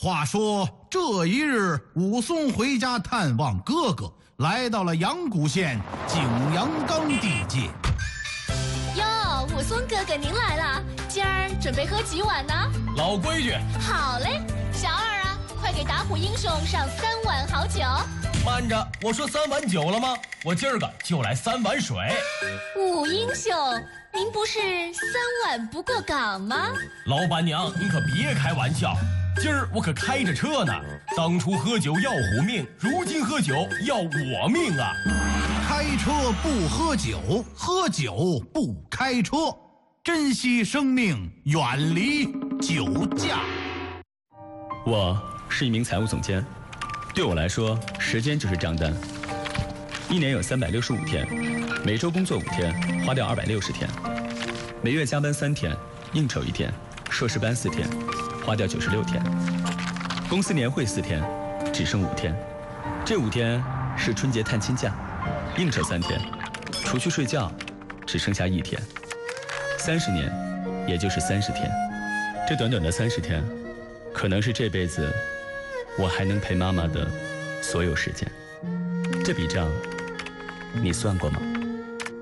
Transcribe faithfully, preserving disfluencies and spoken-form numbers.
话说这一日，武松回家探望哥哥，来到了阳谷县景阳冈地界。 哟，武松哥哥您来了，今儿准备喝几碗呢？ 老规矩。 好嘞，小二啊，快给打虎英雄上三碗好酒。 慢着，我说三碗酒了吗？我今儿个就来三碗水。 武英雄，您不是三碗不过岗吗？ 老板娘，您可别开玩笑，今儿我可开着车呢。当初喝酒要虎命，如今喝酒要我命啊！ 开车不喝酒，喝酒不开车，珍惜生命，远离酒驾。 我是一名财务总监，对我来说，时间就是账单。一年有三百六十五天，每周工作五天，花掉二百六十天；每月加班三天，应酬一天，硕士班四天，花掉九十六天；公司年会四天，只剩五天。这五天是春节探亲假，应酬三天，除去睡觉，只剩下一天。三十年，也就是三十天。这短短的三十天，可能是这辈子我还能陪妈妈的所有时间。这笔账你算过吗？